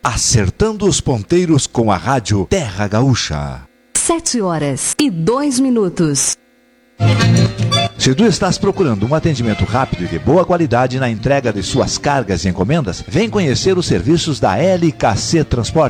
Acertando os ponteiros com a rádio Terra Gaúcha. 7h02. Se tu estás procurando um atendimento rápido e de boa qualidade na entrega de suas cargas e encomendas, vem conhecer os serviços da LKC Transporte.